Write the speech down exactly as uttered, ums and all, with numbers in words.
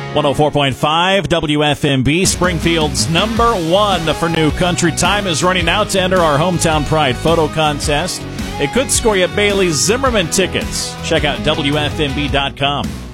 one oh four point five W F M B, Springfield's number one for new country. Time is running out to enter our Hometown Pride photo contest. It could score you Bailey Zimmerman tickets. Check out W F M B dot com.